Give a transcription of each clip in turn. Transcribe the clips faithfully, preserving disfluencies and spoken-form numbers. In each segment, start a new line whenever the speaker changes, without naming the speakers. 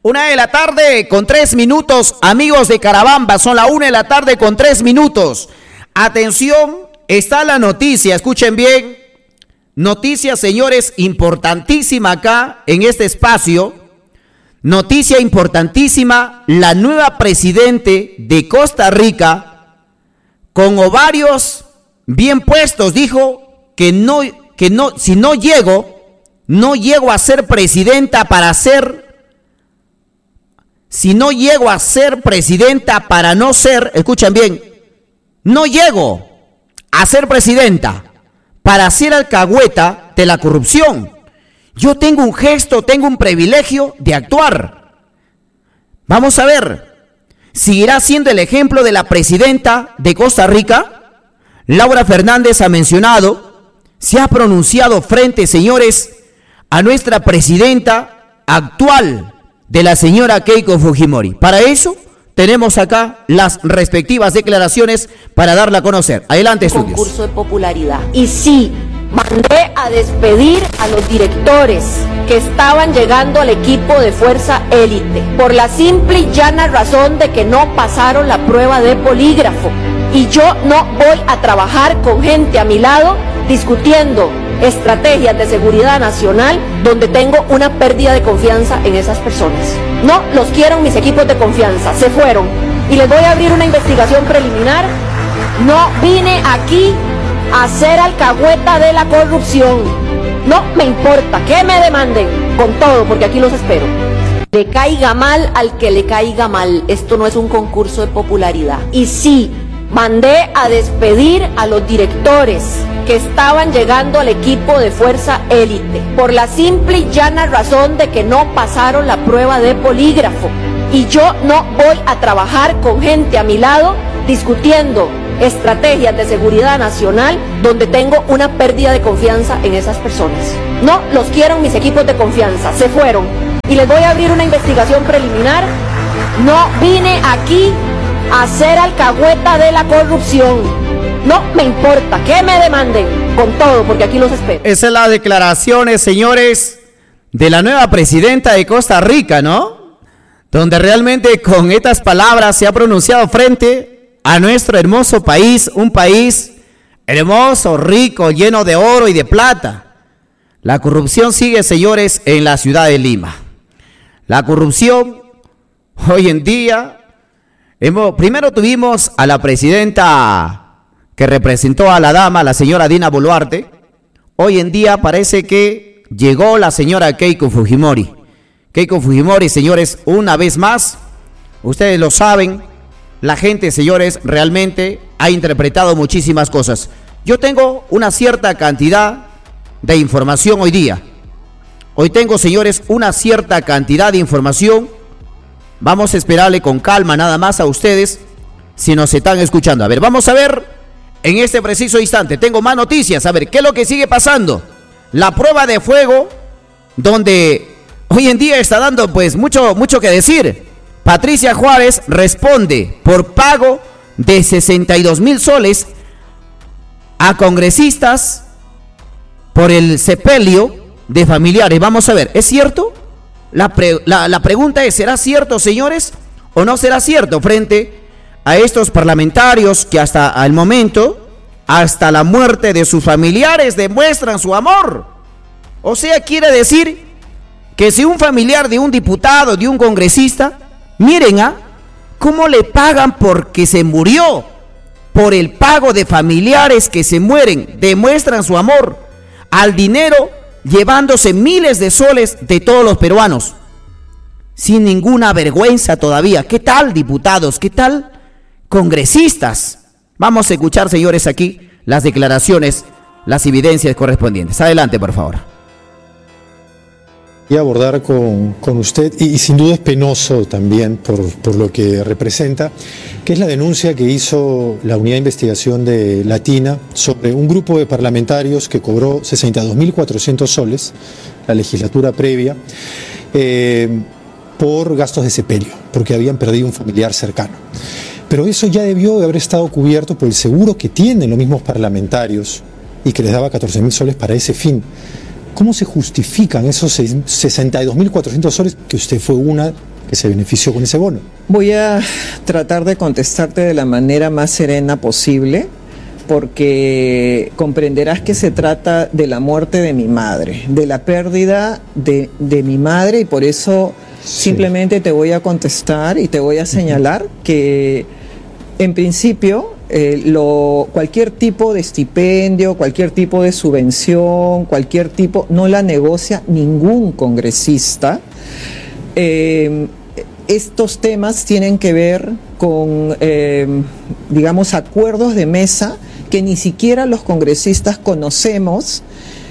Una de la tarde con tres minutos, amigos de Carabamba, son la una de la tarde con tres minutos. Atención, está la noticia, escuchen bien. Noticia, señores, importantísima acá en este espacio. Noticia importantísima, la nueva presidente de Costa Rica, con ovarios bien puestos, dijo que no, que no, si no llego, no llego a ser presidenta para ser... Si no llego a ser presidenta para no ser, escuchen bien, no llego a ser presidenta para ser alcahueta de la corrupción. Yo tengo un gesto, tengo un privilegio de actuar. Vamos a ver, ¿seguirá siendo el ejemplo de la presidenta de Costa Rica? Laura Fernández ha mencionado, se ha pronunciado frente, señores, a nuestra presidenta actual, de la señora Keiko Fujimori. Para eso tenemos acá las respectivas declaraciones para darla a conocer. Adelante, estudios.
Concurso de popularidad. Y sí, mandé a despedir a los directores que estaban llegando al equipo de fuerza élite por la simple y llana razón de que no pasaron la prueba de polígrafo. Y yo no voy a trabajar con gente a mi lado discutiendo estrategias de seguridad nacional donde tengo una pérdida de confianza en esas personas. No los quiero en mis equipos de confianza, se fueron. Y les voy a abrir una investigación preliminar. No vine aquí a ser alcahueta de la corrupción. No me importa que me demanden con todo, porque aquí los espero. Le caiga mal al que le caiga mal. Esto no es un concurso de popularidad. Y sí, mandé a despedir a los directores que estaban llegando al equipo de fuerza élite por la simple y llana razón de que no pasaron la prueba de polígrafo. Y yo no voy a trabajar con gente a mi lado discutiendo estrategias de seguridad nacional donde tengo una pérdida de confianza en esas personas. No los quiero en mis equipos de confianza, se fueron. Y les voy a abrir una investigación preliminar. No vine aquí a ser alcahueta de la corrupción. No me importa que me demanden con todo, porque aquí los espero.
Esas son las declaraciones, señores, de la nueva presidenta de Costa Rica, ¿no? Donde realmente con estas palabras se ha pronunciado frente a nuestro hermoso país, un país hermoso, rico, lleno de oro y de plata. La corrupción sigue, señores, en la ciudad de Lima. La corrupción hoy en día, hemos, primero tuvimos a la presidenta que representó a la dama, la señora Dina Boluarte. Hoy en día parece que llegó la señora Keiko Fujimori. Keiko Fujimori, señores, una vez más, ustedes lo saben, la gente, señores, realmente ha interpretado muchísimas cosas. Yo tengo una cierta cantidad de información hoy día. Hoy tengo, señores, una cierta cantidad de información. Vamos a esperarle con calma nada más a ustedes si nos están escuchando. A ver, vamos a ver. En este preciso instante tengo más noticias. A ver, ¿qué es lo que sigue pasando? La prueba de fuego, donde hoy en día está dando pues mucho, mucho que decir. Patricia Juárez responde por pago de sesenta y dos mil soles a congresistas por el sepelio de familiares. Vamos a ver, ¿es cierto? La, pre, la, la pregunta es, ¿será cierto, señores, o no será cierto frente a estos parlamentarios que hasta el momento, hasta la muerte de sus familiares, demuestran su amor? O sea, quiere decir que si un familiar de un diputado, de un congresista, miren a ¿ah? cómo le pagan porque se murió, por el pago de familiares que se mueren, demuestran su amor al dinero, llevándose miles de soles de todos los peruanos, sin ninguna vergüenza todavía. ¿Qué tal, diputados? ¿Qué tal, congresistas? Vamos a escuchar, señores, aquí las declaraciones, las evidencias correspondientes. Adelante, por favor.
Y abordar con, con usted, y, y sin duda es penoso también por, por lo que representa, que es la denuncia que hizo la Unidad de Investigación de Latina sobre un grupo de parlamentarios que cobró sesenta y dos mil cuatrocientos soles, la legislatura previa, eh, por gastos de sepelio, porque habían perdido un familiar cercano. Pero eso ya debió de haber estado cubierto por el seguro que tienen los mismos parlamentarios y que les daba catorce mil soles para ese fin. ¿Cómo se justifican esos sesenta y dos mil cuatrocientos soles que usted fue una que se benefició con ese bono?
Voy a tratar de contestarte de la manera más serena posible, porque comprenderás que se trata de la muerte de mi madre, de la pérdida de, de mi madre, y por eso sí. simplemente te voy a contestar y te voy a señalar que en principio eh, lo, cualquier tipo de estipendio, cualquier tipo de subvención, cualquier tipo, no la negocia ningún congresista. Eh, estos temas tienen que ver con, eh, digamos, acuerdos de mesa que ni siquiera los congresistas conocemos,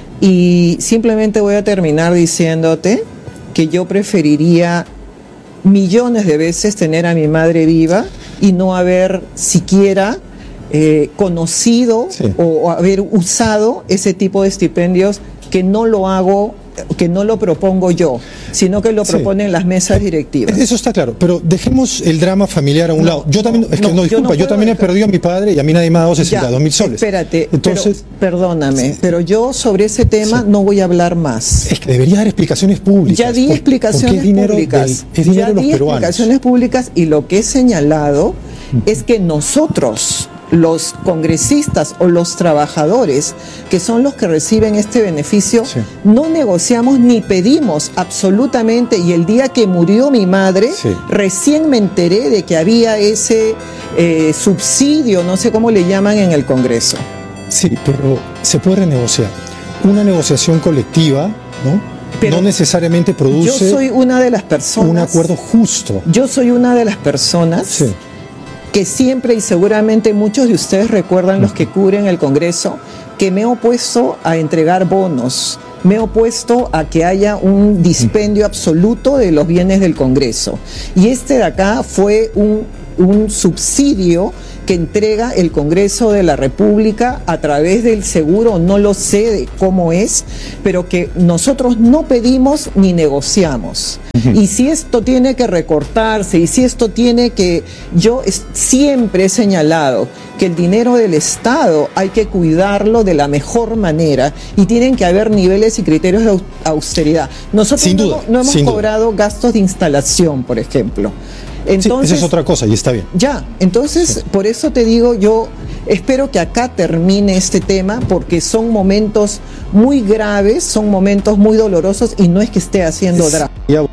y simplemente voy a terminar diciéndote que yo preferiría millones de veces tener a mi madre viva y no haber siquiera eh, conocido sí. o, o haber usado ese tipo de estipendios, que no lo hago, que no lo propongo yo, sino que lo proponen sí. las mesas directivas.
Eso está claro, pero dejemos el drama familiar a un no, lado. Yo también, es que no, no disculpa, yo, no yo también dejar... he perdido a mi padre y a mí nadie me ha dado sesenta y dos mil soles.
Espérate, entonces, pero, perdóname, sí. pero yo sobre ese tema sí. no voy a hablar más.
Es que debería dar explicaciones públicas.
Ya di
por,
explicaciones
es
públicas.
Del, es dinero
ya
de los
di
peruanos.
explicaciones públicas, y lo que he señalado uh-huh. es que nosotros, los congresistas o los trabajadores, que son los que reciben este beneficio, sí. no negociamos ni pedimos absolutamente, y el día que murió mi madre, sí. recién me enteré de que había ese eh, subsidio, no sé cómo le llaman en el Congreso.
Sí, pero se puede renegociar. Una negociación colectiva, ¿no? Pero no necesariamente produce
yo soy una de las personas,
un acuerdo justo.
Yo soy una de las personas sí. que siempre, y seguramente muchos de ustedes recuerdan, los que cubren el Congreso, que me he opuesto a entregar bonos, me he opuesto a que haya un dispendio absoluto de los bienes del Congreso. Y este de acá fue un, un subsidio que entrega el Congreso de la República a través del seguro, no lo sé de cómo es, pero que nosotros no pedimos ni negociamos. Uh-huh. Y si esto tiene que recortarse, y si esto tiene que... Yo es, siempre he señalado que el dinero del Estado hay que cuidarlo de la mejor manera, y tienen que haber niveles y criterios de austeridad. Nosotros
sin duda,
no, no hemos
sin
cobrado
duda.
gastos de instalación, por ejemplo. Entonces,
sí, esa es otra cosa y está bien.
Ya, entonces sí. por eso te digo, yo espero que acá termine este tema, porque son momentos muy graves, son momentos muy dolorosos, y no es que esté haciendo drama.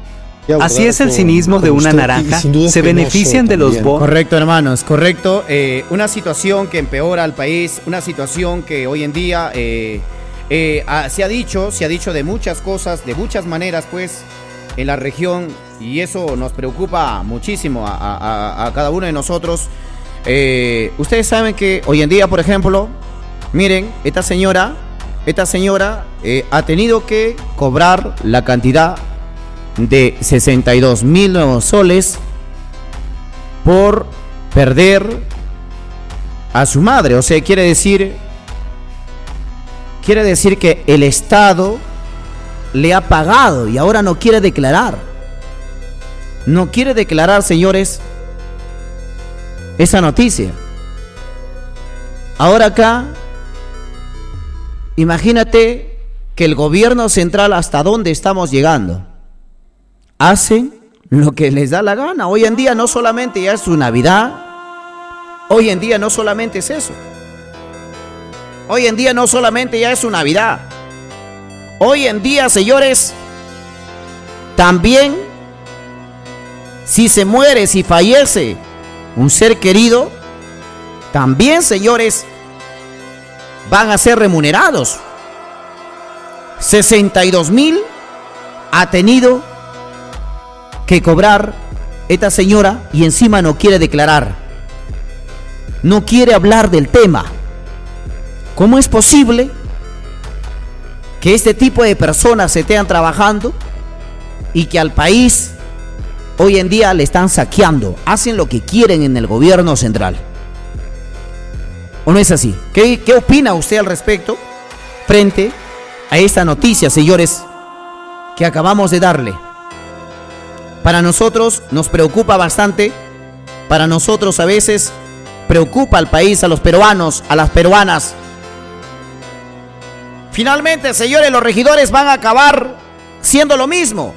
Así es el cinismo de una naranja, se benefician de los bonos.
Correcto, hermanos, correcto. Eh, una situación que empeora al país, una situación que hoy en día eh, eh, ah, se ha dicho, se ha dicho de muchas cosas, de muchas maneras, pues, en la región, y eso nos preocupa muchísimo a, a, a cada uno de nosotros. Eh, ustedes saben que hoy en día, por ejemplo, miren, esta señora, esta señora eh, ha tenido que cobrar la cantidad de sesenta y dos mil nuevos soles por perder a su madre. O sea, quiere decir, quiere decir que el Estado le ha pagado y ahora no quiere declarar. No quiere declarar, señores, esa noticia. Ahora acá, imagínate que el gobierno central, hasta dónde estamos llegando. Hacen lo que les da la gana. Hoy en día no solamente ya es su Navidad, hoy en día no solamente es eso. Hoy en día no solamente ya es su Navidad. Hoy en día, señores, también si se muere, si fallece un ser querido, también, señores, van a ser remunerados. sesenta y dos mil ha tenido que cobrar esta señora, y encima no quiere declarar, no quiere hablar del tema. ¿Cómo es posible que este tipo de personas se estén trabajando y que al país hoy en día le están saqueando? Hacen lo que quieren en el gobierno central. ¿O no es así? ¿Qué, qué opina usted al respecto frente a esta noticia, señores, que acabamos de darle? Para nosotros nos preocupa bastante. Para nosotros a veces preocupa al país, a los peruanos, a las peruanas. Finalmente, señores, los regidores van a acabar siendo lo mismo.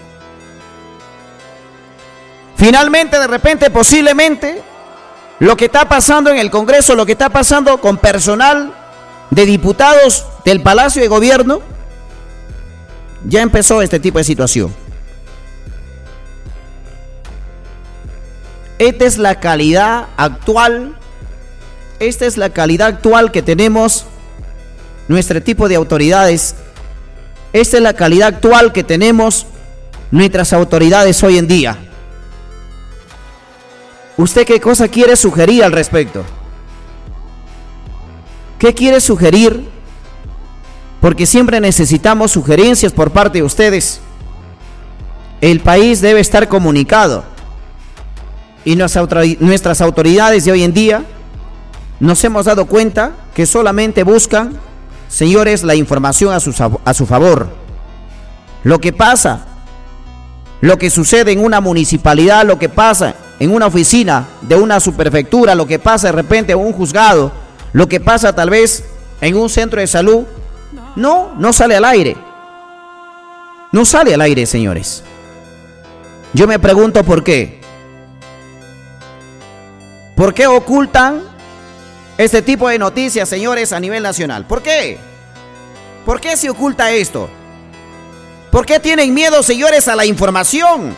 Finalmente, de repente, posiblemente, lo que está pasando en el Congreso, lo que está pasando con personal de diputados del Palacio de Gobierno, ya empezó este tipo de situación. Esta es la calidad actual, esta es la calidad actual que tenemos nuestro tipo de autoridades, esta es la calidad actual que tenemos nuestras autoridades hoy en día. ¿Usted qué cosa quiere sugerir al respecto? ¿Qué quiere sugerir? Porque siempre necesitamos sugerencias por parte de ustedes. El país debe estar comunicado. Y nuestras autoridades de hoy en día nos hemos dado cuenta que solamente buscan, señores, la información a su, a su favor. Lo que pasa, lo que sucede en una municipalidad, lo que pasa en una oficina de una subprefectura, lo que pasa de repente en un juzgado, lo que pasa tal vez en un centro de salud, no, no sale al aire. No sale al aire, señores. Yo me pregunto por qué. ¿Por qué ocultan este tipo de noticias, señores, a nivel nacional? ¿Por qué? ¿Por qué se oculta esto? ¿Por qué tienen miedo, señores, a la información?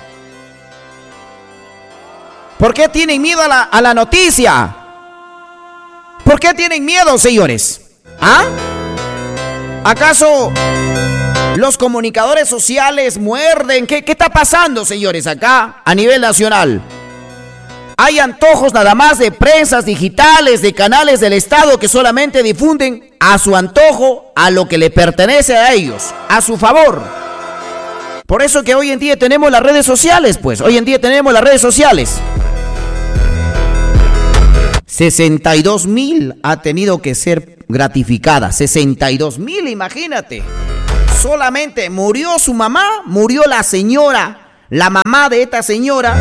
¿Por qué tienen miedo a la, a la noticia? ¿Por qué tienen miedo, señores? ¿Ah? ¿Acaso los comunicadores sociales muerden? ¿Qué, qué está pasando, señores, acá a nivel nacional? Hay antojos nada más de prensas digitales, de canales del Estado que solamente difunden a su antojo, a lo que le pertenece a ellos, a su favor. Por eso que hoy en día tenemos las redes sociales, pues. Hoy en día tenemos las redes sociales. sesenta y dos mil ha tenido que ser gratificada. sesenta y dos mil, imagínate. Solamente murió su mamá, murió la señora, la mamá de esta señora.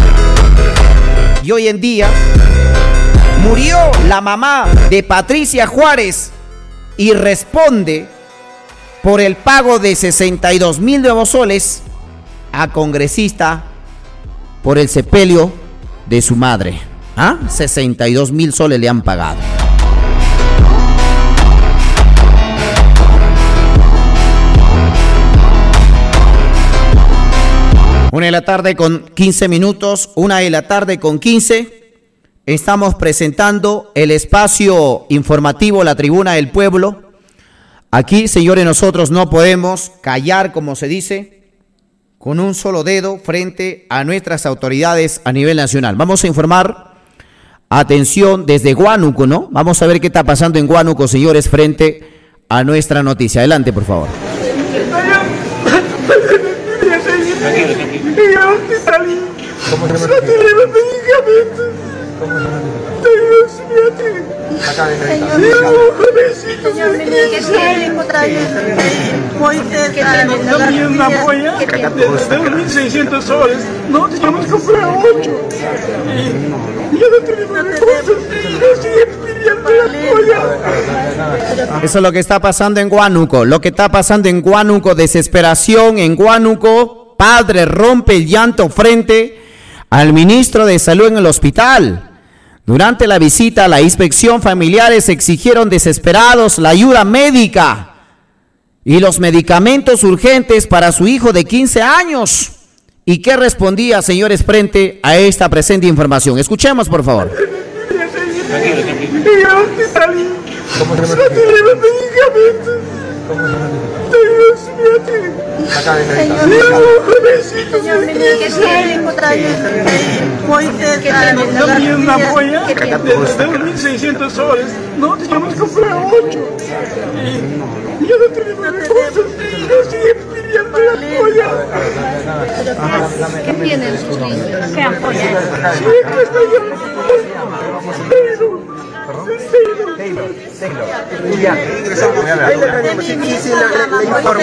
Y hoy en día murió la mamá de Patricia Juárez y responde por el pago de sesenta y dos mil nuevos soles a congresista por el sepelio de su madre. ¿Ah? sesenta y dos mil soles le han pagado. Una de la tarde con quince minutos, una de la tarde con quince. Estamos presentando el espacio informativo, la Tribuna del Pueblo. Aquí, señores, nosotros no podemos callar, como se dice, con un solo dedo frente a nuestras autoridades a nivel nacional. Vamos a informar, atención, desde Huánuco, ¿no? Vamos a ver qué está pasando en Huánuco, señores, frente a nuestra noticia. Adelante, por favor.
Y al hospital no tiene los medicamentos. Dios mío, señor, que tiene otra vez muy cerca de una apoya de dos mil seiscientos soles. No, tenemos que comprar ocho. Y ya no tenemos recursos. Nos siguen pidiendo apoyo.
Eso es lo que está pasando en Huánuco. Lo que está pasando en Huánuco, desesperación en Huánuco. Padre rompe el llanto frente al ministro de Salud en el hospital. Durante la visita a la inspección, familiares exigieron desesperados la ayuda médica y los medicamentos urgentes para su hijo de quince años. ¿Y qué respondía, señores, frente a esta presente información? Escuchemos, por favor.
Y al hospital no tiene los medicamentos. Dios mío, señor, que tiene otra vez muy cerca de una apoya de dos mil seiscientos soles. No, tenemos que comprar ocho. Y ya no tenemos recursos. Nos siguen pidiendo apoyo.
¿Qué tienen sus niños? ¿Qué apoyan?
Sí, que está yo.
perdón? Taylor. Taylor. Ya, ingresamos. Ahí le tenemos. Sí, sí, le informo.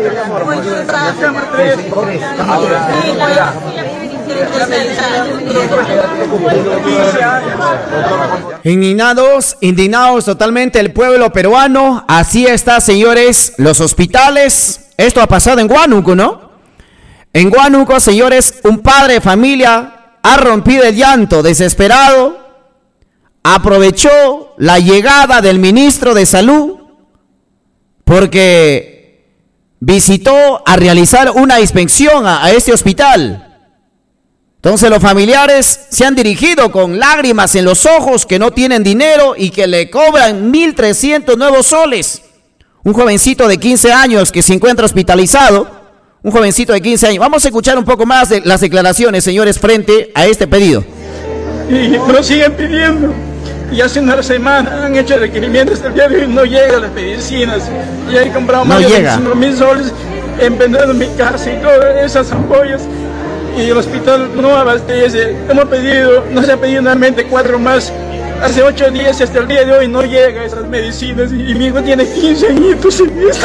Indignados, indignados totalmente el pueblo peruano. Así está, señores, los hospitales. Esto ha pasado en Huánuco, ¿no? En Huánuco, señores, un padre de familia ha rompido el llanto, desesperado. Aprovechó la llegada del ministro de Salud porque visitó a realizar una inspección a, a este hospital. Entonces los familiares se han dirigido con lágrimas en los ojos, que no tienen dinero y que le cobran mil trescientos nuevos soles. Un jovencito de quince años que se encuentra hospitalizado, un jovencito de quince años. Vamos a escuchar un poco más de las declaraciones, señores, frente a este pedido.
Y lo siguen pidiendo. Y hace una semana han hecho requerimientos, hasta el día de hoy no llegan las medicinas. Y he comprado más de veinticinco mil soles, he vendido mi casa y todas esas ampollas. Y el hospital no abastece. Hemos pedido, nos ha pedido nuevamente cuatro más. Hace ocho días y hasta el día de hoy no llega esas medicinas. Y mi hijo tiene quince añitos.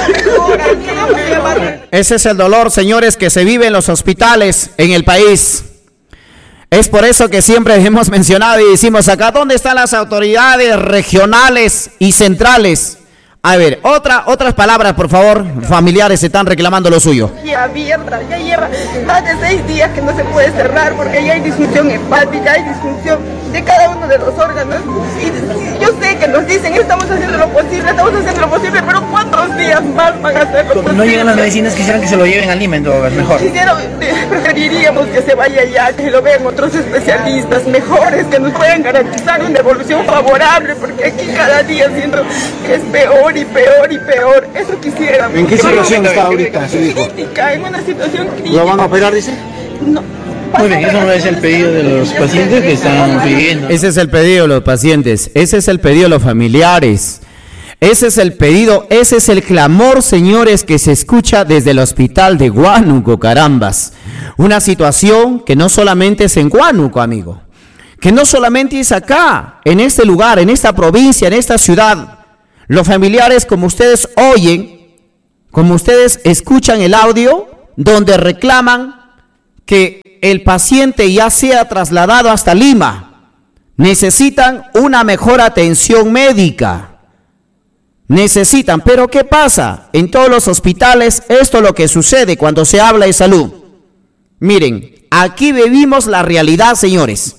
Ese es el dolor, señores, que se vive en los hospitales en el país. Es por eso que siempre hemos mencionado y decimos acá, ¿dónde están las autoridades regionales y centrales? A ver, otra, otras palabras, por favor. Familiares están reclamando lo suyo.
Ya abierta, ya lleva más de seis días que no se puede cerrar porque ya hay disfunción hepática, hay disfunción de cada uno de los órganos. Y yo sé que nos dicen, estamos haciendo lo posible, estamos haciendo lo posible, pero ¿cuántos días más van a hacer lo posible?
No llegan las medicinas, quisieran que se lo lleven al Lima, en todo, es mejor.
Quisiera, preferiríamos que se vaya allá, que lo vean otros especialistas mejores, que nos puedan garantizar una evolución favorable, porque aquí cada día siento que es peor y peor y peor. Eso quisiera.
¿En qué situación está ahorita su hijo?
Crítica, en una situación crítica.
¿Lo van a operar, dice?
No.
Muy bien, eso no es el pedido de los pacientes que están pidiendo.
Ese es el pedido de los pacientes, ese es el pedido de los familiares, ese es el pedido, ese es el clamor, señores, que se escucha desde el hospital de Huánuco, carambas. Una situación que no solamente es en Huánuco, amigo, que no solamente es acá, en este lugar, en esta provincia, en esta ciudad. Los familiares, como ustedes oyen, como ustedes escuchan el audio, donde reclaman que el paciente ya sea trasladado hasta Lima, necesitan una mejor atención médica, necesitan, pero ¿qué pasa? En todos los hospitales esto es lo que sucede cuando se habla de salud. Miren, aquí vivimos la realidad, señores.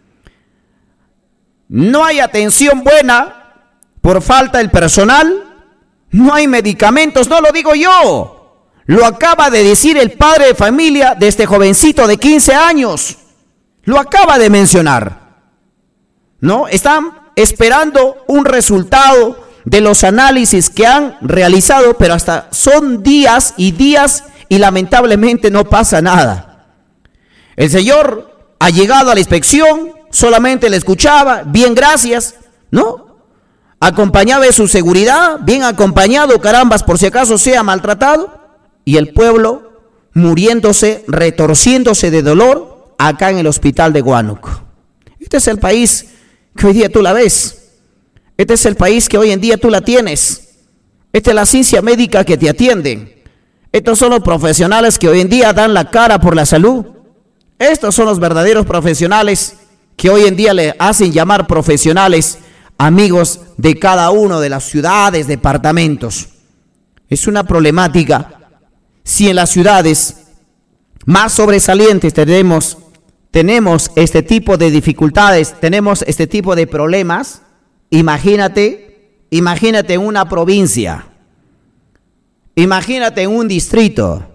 No hay atención buena por falta del personal, no hay medicamentos, no lo digo yo. Lo acaba de decir el padre de familia de este jovencito de quince años. Lo acaba de mencionar. ¿No? Están esperando un resultado de los análisis que han realizado, pero hasta son días y días y lamentablemente no pasa nada. El señor ha llegado a la inspección, solamente le escuchaba, bien, gracias, ¿no? Acompañado de su seguridad, bien acompañado, carambas, por si acaso sea maltratado. Y el pueblo muriéndose, retorciéndose de dolor acá en el hospital de Huánuco. Este es el país que hoy día tú la ves. Este es el país que hoy en día tú la tienes. Esta es la ciencia médica que te atiende. Estos son los profesionales que hoy en día dan la cara por la salud. Estos son los verdaderos profesionales que hoy en día le hacen llamar profesionales, amigos de cada uno de las ciudades, departamentos. Es una problemática. Si en las ciudades más sobresalientes tenemos, tenemos este tipo de dificultades, tenemos este tipo de problemas, imagínate, imagínate en una provincia, imagínate en un distrito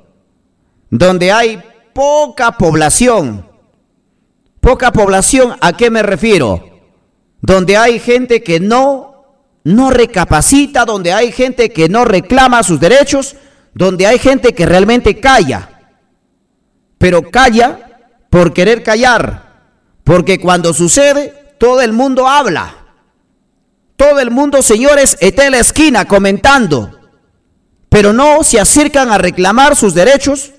donde hay poca población. Poca población, ¿a qué me refiero? Donde hay gente que no, no recapacita, donde hay gente que no reclama sus derechos, donde hay gente que realmente calla, pero calla por querer callar, porque cuando sucede, todo el mundo habla, todo el mundo, señores, está en la esquina comentando, pero no se acercan a reclamar sus derechos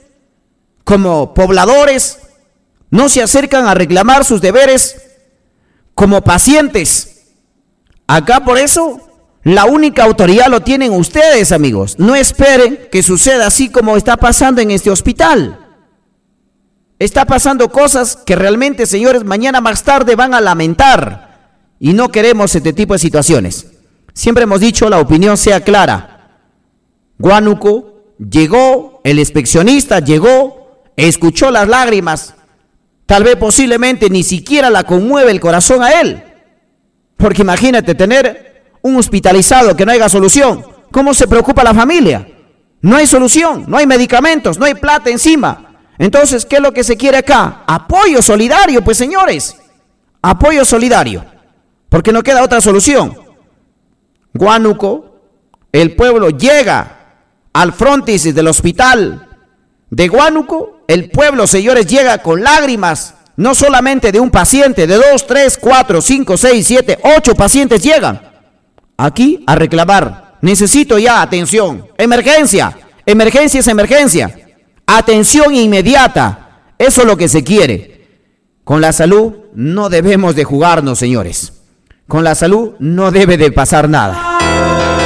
como pobladores, no se acercan a reclamar sus deberes como pacientes. Acá por eso, la única autoridad lo tienen ustedes, amigos. No esperen que suceda así como está pasando en este hospital. Está pasando cosas que realmente, señores, mañana más tarde van a lamentar. Y no queremos este tipo de situaciones. Siempre hemos dicho, la opinión sea clara. Huánuco llegó, el inspeccionista llegó, escuchó las lágrimas. Tal vez posiblemente ni siquiera la conmueve el corazón a él. Porque imagínate tener un hospitalizado que no haya solución. ¿Cómo se preocupa la familia? No hay solución, no hay medicamentos, no hay plata encima. Entonces, ¿qué es lo que se quiere acá? Apoyo solidario, pues señores. Apoyo solidario. Porque no queda otra solución. Huánuco, el pueblo llega al frontis del hospital de Huánuco. El pueblo, señores, llega con lágrimas. No solamente de un paciente, de dos, tres, cuatro, cinco, seis, siete, ocho pacientes llegan aquí a reclamar. Necesito ya atención. Emergencia. Emergencia es emergencia. Atención inmediata. Eso es lo que se quiere. Con la salud no debemos de jugarnos, señores. Con la salud no debe de pasar nada.